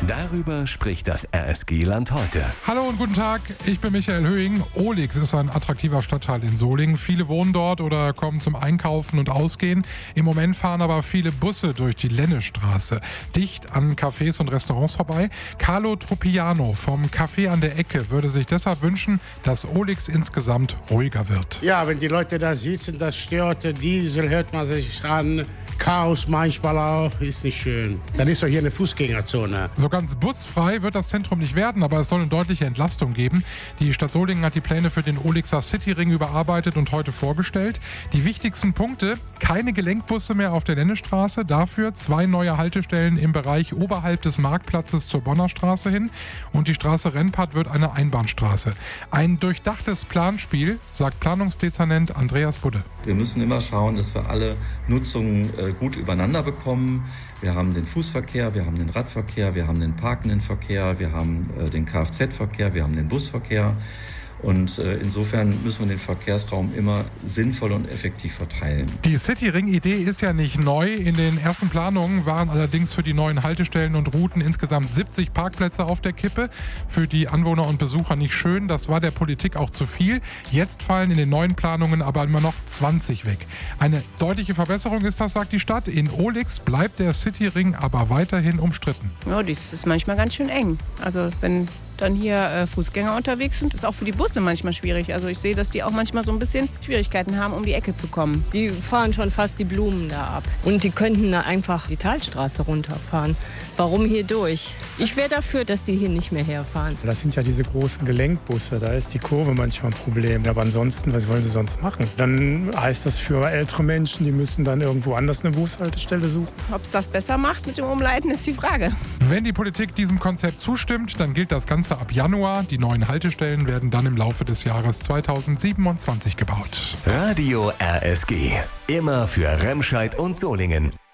Darüber spricht das RSG-Land heute. Hallo und guten Tag, ich bin Michael Höhing. Ohlix ist ein attraktiver Stadtteil in Solingen. Viele wohnen dort oder kommen zum Einkaufen und Ausgehen. Im Moment fahren aber viele Busse durch die Lennestraße, dicht an Cafés und Restaurants vorbei. Carlo Truppiano vom Café an der Ecke würde sich deshalb wünschen, dass Ohlix insgesamt ruhiger wird. Ja, wenn die Leute da sitzen, das stört, Diesel hört man sich an. Chaos manchmal auch, ist nicht schön. Dann ist doch hier eine Fußgängerzone. So ganz busfrei wird das Zentrum nicht werden, aber es soll eine deutliche Entlastung geben. Die Stadt Solingen hat die Pläne für den Ohlixer Cityring überarbeitet und heute vorgestellt. Die wichtigsten Punkte: keine Gelenkbusse mehr auf der Lennestraße, dafür 2 neue Haltestellen im Bereich oberhalb des Marktplatzes zur Bonner Straße hin und die Straße Rennpart wird eine Einbahnstraße. Ein durchdachtes Planspiel, sagt Planungsdezernent Andreas Budde. Wir müssen immer schauen, dass wir alle Nutzungen gut übereinander bekommen. Wir haben den Fußverkehr, wir haben den Radverkehr, wir haben den parkenden Verkehr, wir haben den Kfz-Verkehr, wir haben den Busverkehr. Und insofern müssen wir den Verkehrsraum immer sinnvoll und effektiv verteilen. Die Cityring-Idee ist ja nicht neu. In den ersten Planungen waren allerdings für die neuen Haltestellen und Routen insgesamt 70 Parkplätze auf der Kippe. Für die Anwohner und Besucher nicht schön. Das war der Politik auch zu viel. Jetzt fallen in den neuen Planungen aber immer noch 20 weg. Eine deutliche Verbesserung ist das, sagt die Stadt. In Ohlix bleibt der Cityring aber weiterhin umstritten. Ja, das ist manchmal ganz schön eng. Also wenn dann hier Fußgänger unterwegs sind, ist auch für die Busse manchmal schwierig. Also ich sehe, dass die auch manchmal so ein bisschen Schwierigkeiten haben, um die Ecke zu kommen. Die fahren schon fast die Blumen da ab. Und die könnten da einfach die Talstraße runterfahren. Warum hier durch? Ich wäre dafür, dass die hier nicht mehr herfahren. Das sind ja diese großen Gelenkbusse, da ist die Kurve manchmal ein Problem. Aber ansonsten, was wollen sie sonst machen? Dann heißt das für ältere Menschen, die müssen dann irgendwo anders eine Bushaltestelle suchen. Ob es das besser macht mit dem Umleiten, ist die Frage. Wenn die Politik diesem Konzept zustimmt, dann gilt das Ganze ab Januar. Die neuen Haltestellen werden dann im Laufe des Jahres 2027 gebaut. Radio RSG. Immer für Remscheid und Solingen.